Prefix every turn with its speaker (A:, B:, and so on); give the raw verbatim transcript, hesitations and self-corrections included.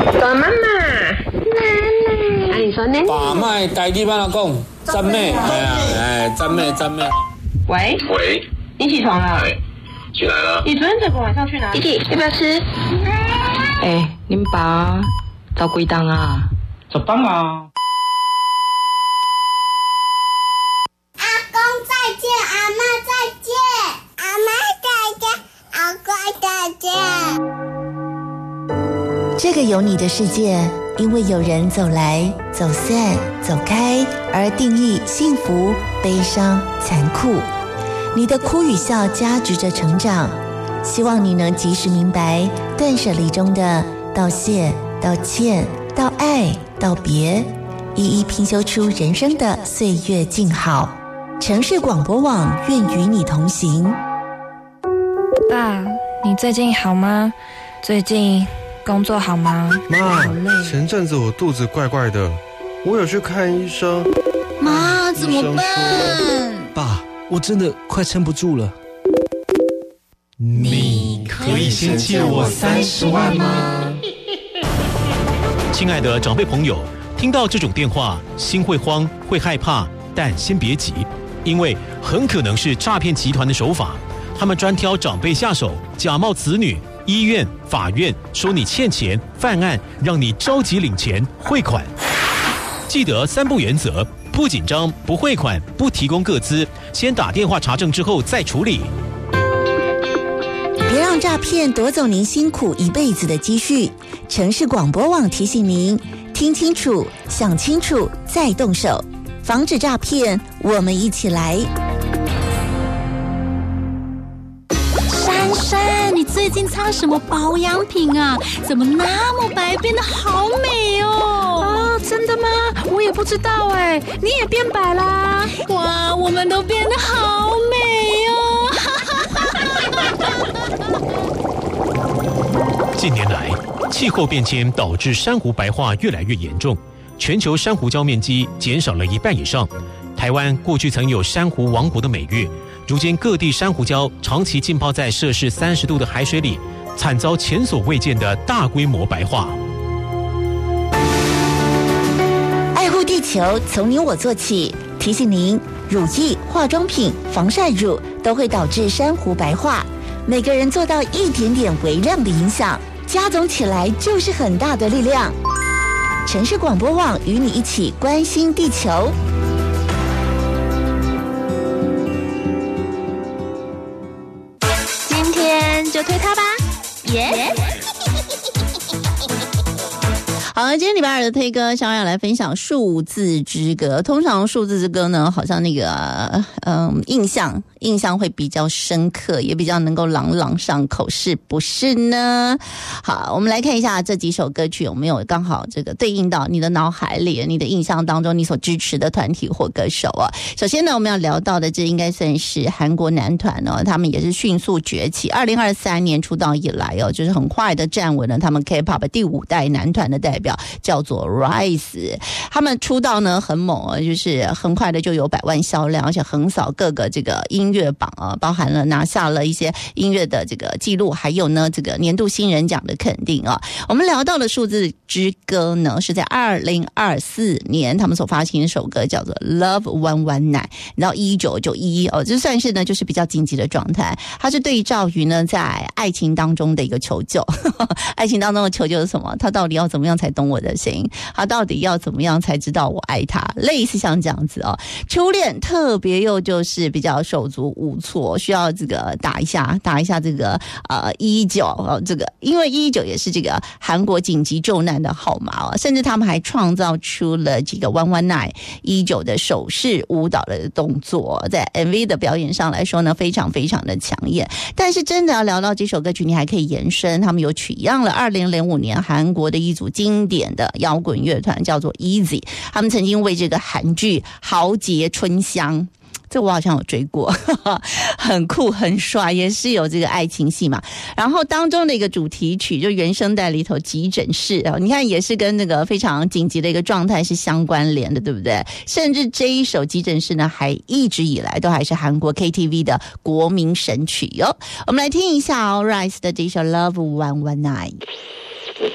A: 爸妈妈，妈妈，哎，你说呢？
B: 爸妈台语怎么讲？赞美，哎呀，哎，赞美赞美。
A: 喂
C: 喂，
A: 你起床了？
C: 哎，起来了。
A: 你昨天整个晚上去哪里？弟弟，要不要吃？哎，恁爸到几档啊？
B: 十档啊。
D: 阿公再见，阿妈再见，阿妈再见，阿公再见。
E: 这个有你的世界，因为有人走来走散走开而定义幸福悲伤残酷。你的哭与笑加值着成长，希望你能及时明白断舍离中的道谢道歉到爱到别，一一拼修出人生的岁月静好。城市广播网愿与你同行。
F: 爸，你最近好吗？最近工作好吗？
G: 妈，前阵子我肚子怪怪的，我有去看医生。
H: 妈，怎么办？
I: 爸，我真的快撑不住了。
J: 你可以先借我三十万吗？
K: 亲爱的长辈朋友，听到这种电话，心会慌，会害怕，但先别急，因为很可能是诈骗集团的手法。他们专挑长辈下手，假冒子女、医院、法院，说你欠钱、犯案，让你着急领钱汇款。记得三不原则：不紧张、不汇款、不提供个资，先打电话查证之后再处理。
E: 别让诈骗夺走您辛苦一辈子的积蓄。城市广播网提醒您：听清楚、想清楚再动手，防止诈骗，我们一起来。
H: 珊珊，你最近擦什么保养品啊？怎么那么白，变得好美哦！
A: 哦，真的吗？我也不知道哎，你也变白啦！
H: 哇，我们都变得好美哦！
K: 近年来，气候变迁导致珊瑚白化越来越严重，全球珊瑚礁面积减少了一半以上。台湾过去曾有珊瑚王国的美誉，如今各地珊瑚礁长期浸泡在摄氏三十度的海水里，惨遭前所未见的大规模白化。
E: 爱护地球，从你我做起。提醒您，乳液、化妆品、防晒乳都会导致珊瑚白化。每个人做到一点点微量的影响，加总起来就是很大的力量。城市广播网与你一起关心地球。
H: 今天就推它吧，耶、yeah!
L: 好，今天礼拜二的推歌，想要来分享数字之歌。通常数字之歌呢，好像那个嗯印象印象会比较深刻，也比较能够朗朗上口，是不是呢？好，我们来看一下这几首歌曲有没有刚好这个对应到你的脑海里、你的印象当中，你所支持的团体或歌手啊。首先呢，我们要聊到的这应该算是韩国男团哦，他们也是迅速崛起。二零二三年出道以来哦，就是很快的站稳了他们 K-pop 第五代男团的代表。叫做 Rise， 他们出道呢很猛，就是很快的就有百万销量，而且横扫各个这个音乐榜啊，包含了拿下了一些音乐的这个记录，还有呢这个年度新人奖的肯定啊。我们聊到的数字之歌呢，是在二零二四年他们所发行的一首歌叫做 Love one one nine， 然后一九九一哦，这算是呢就是比较紧急的状态，它是对照于呢在爱情当中的一个求救。爱情当中的求救是什么？他到底要怎么样才懂我的心？他到底要怎么样才知道我爱他？类似像这样子哦，初恋特别又就是比较手足无措，需要这个打一下打一下这个呃一九哦，这个因为一九也是这个韩国紧急救难的号码哦，甚至他们还创造出了这个 one one nine 一九的手势舞蹈的动作，在 M V 的表演上来说呢，非常非常的抢眼。但是真的要聊到这首歌曲，你还可以延伸，他们有取样了二零零五年韩国的一组经典的摇滚乐团，叫做 Easy， 他们曾经为这个韩剧《豪杰春香》，这我好像有追过，呵呵，很酷很帅，也是有这个爱情戏嘛。然后当中的一个主题曲就原声带里头急诊室，你看也是跟那个非常紧急的一个状态是相关联的，对不对？甚至这一首急诊室呢，还一直以来都还是韩国 K T V 的国民神曲哟。我们来听一下哦 Rise 的这首 Love one one nine。